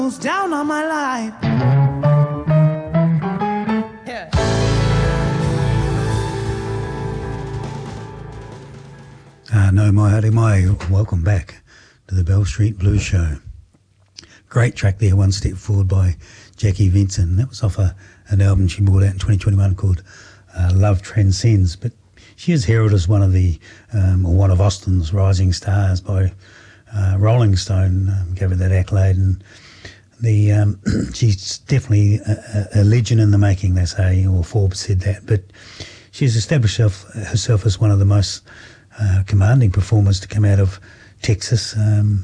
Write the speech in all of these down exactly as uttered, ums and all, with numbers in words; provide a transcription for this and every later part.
Down on my life. Yeah. Uh, no, my howdy, my welcome back to the Bell Street Blues Show. Great track there, One Step Forward by Jackie Venson. That was off a, an album she brought out in twenty twenty-one called uh, Love Transcends. But she is heralded as one of the, um, or one of Austin's rising stars by uh, Rolling Stone, um, gave her that accolade. And The um, she's definitely a, a legend in the making, they say, or Forbes said that. But she's established herself, herself as one of the most uh, commanding performers to come out of Texas, um,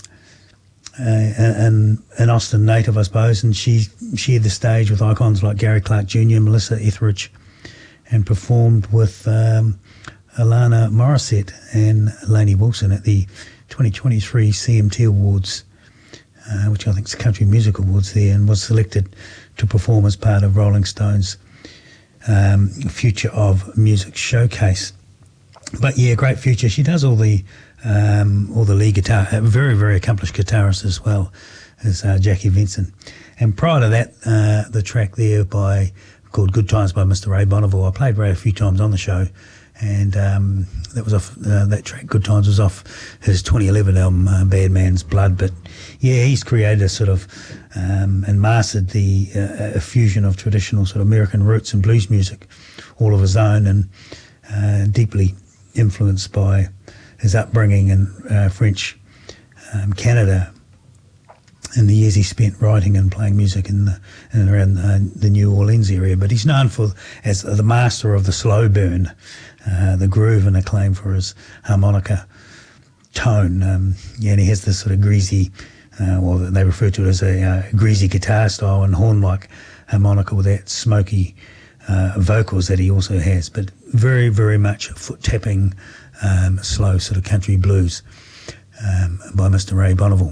uh, and an Austin native, I suppose. And she shared the stage with icons like Gary Clark Junior, Melissa Etheridge, and performed with um, Alana Morissette and Lainey Wilson at the twenty twenty-three C M T Awards. Uh, which I think is the Country Music Awards there, and was selected to perform as part of Rolling Stone's um, Future of Music showcase. But yeah, great future. She does all the um, all the lead guitar. A very, very accomplished guitarist as well as uh, Jackie Venson. And prior to that, uh, the track there by called Good Times by Mister Ray Bonneville. I played Ray a few times on the show, and um, that was off uh, that track. Good Times was off his twenty eleven album uh, Bad Man's Blood. But yeah, he's created a sort of um, and mastered the uh, a fusion of traditional sort of American roots and blues music, all of his own, and uh, deeply influenced by his upbringing in uh, French um, Canada in the years he spent writing and playing music in, the, in and around uh, the New Orleans area. But he's known for as the master of the slow burn, uh, the groove, and acclaim for his harmonica tone. Um, yeah, and he has this sort of greasy, uh, well, they refer to it as a uh, greasy guitar style and horn-like harmonica with that smoky uh, vocals that he also has. But very, very much foot-tapping, um, slow sort of country blues um, by Mister Ray Bonneville.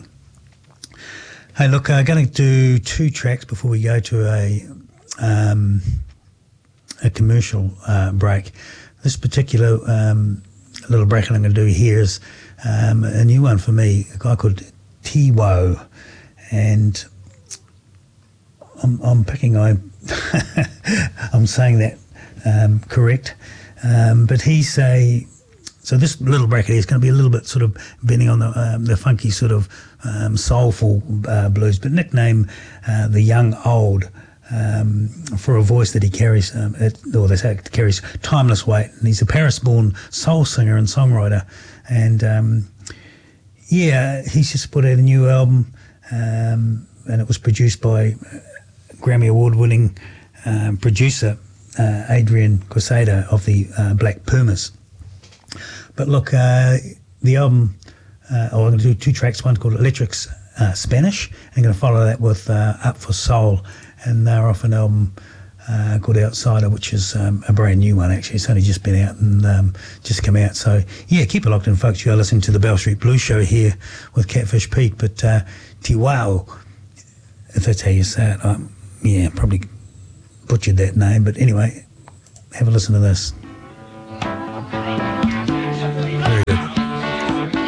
Hey, look, I'm going to do two tracks before we go to a um, a commercial uh, break. This particular um, little break I'm going to do here is um, a new one for me, a guy called T-Wo, and I'm, I'm picking, I, I'm saying that um, correct, um, but he's a, so this little bracket here is going to be a little bit sort of bending on the um, the funky sort of um, soulful uh, blues, but nicknamed uh, the Young Old um, for a voice that he carries, um, it, or they say it carries timeless weight. And he's a Paris-born soul singer and songwriter, and um, yeah, he's just put out a new album, um, and it was produced by Grammy Award-winning um, producer uh, Adrian Quesada of the uh, Black Pumas. But look, uh, the album, uh, oh, I'm going to do two tracks, one called Electric's uh, Spanish, and I'm going to follow that with uh, Up for Soul, and they're off an album uh, called Outsider, which is um, a brand new one, actually. It's only just been out and um, just come out. So, yeah, keep it locked in, folks. You are listening to the Bell Street Blues Show here with Catfish Pete, but uh, T-Wo, if that's how you say it, um, yeah, probably butchered that name, but anyway, have a listen to this.